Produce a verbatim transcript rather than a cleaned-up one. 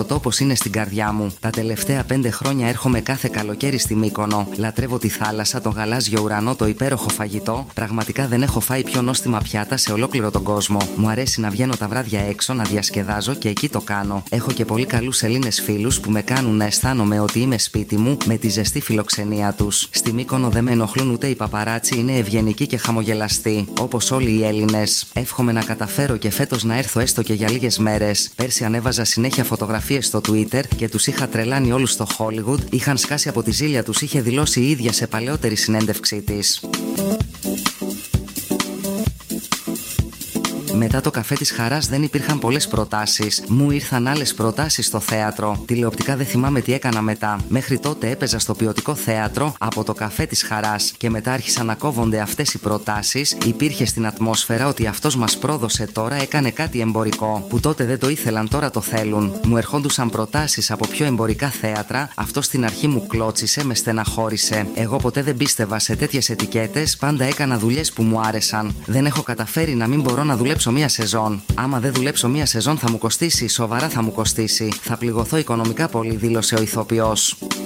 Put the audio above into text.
Ο τόπος είναι στην καρδιά μου. Τα τελευταία πέντε χρόνια έρχομαι κάθε καλοκαίρι στη Μύκονο. Λατρεύω τη θάλασσα, τον γαλάζιο ουρανό, το υπέροχο φαγητό. Πραγματικά δεν έχω φάει πιο νόστιμα πιάτα σε ολόκληρο τον κόσμο. Μου αρέσει να βγαίνω τα βράδια έξω, να διασκεδάζω και εκεί το κάνω. Έχω και πολύ καλούς Έλληνες φίλους που με κάνουν να αισθάνομαι ότι είμαι σπίτι μου με τη ζεστή φιλοξενία τους. Στη Μύκονο δεν με ενοχλούν ούτε οι παπαράτσι, είναι ευγενικοί και χαμογελαστοί. Όπως όλοι οι Έλληνες. Εύχομαι να καταφέρω και φέτος να έρθω έστω και για λίγες μέρες. Πέρσι ανέβαζα συνέχεια φωτογραφίες στο Twitter και τους είχα τρελάνει όλους στο Hollywood. Είχαν σκάσει από τη ζήλια τους, είχε δηλώσει η ίδια σε παλαιότερη συνέντευξή της. Μετά το καφέ της Χαράς δεν υπήρχαν πολλές προτάσεις. Μου ήρθαν άλλες προτάσεις στο θέατρο. Τηλεοπτικά δεν θυμάμαι τι έκανα μετά. Μέχρι τότε έπαιζα στο ποιοτικό θέατρο από το καφέ της Χαράς και μετά άρχισαν να κόβονται αυτές οι προτάσεις. Υπήρχε στην ατμόσφαιρα ότι αυτός μας πρόδωσε τώρα έκανε κάτι εμπορικό. Που τότε δεν το ήθελαν, τώρα το θέλουν. Μου ερχόντουσαν προτάσεις από πιο εμπορικά θέατρα. Αυτό στην αρχή μου κλώτσισε, με στεναχώρησε. Εγώ ποτέ δεν πίστευα σε τέτοιες ετικέτες. Πάντα έκανα δουλειές που μου άρεσαν. Δεν έχω καταφέρει να μην μπορώ να δουλέψω μία σεζόν. Άμα δεν δουλέψω μία σεζόν θα μου κοστίσει, σοβαρά θα μου κοστίσει. Θα πληγωθώ οικονομικά πολύ, δήλωσε ο ηθοποιός.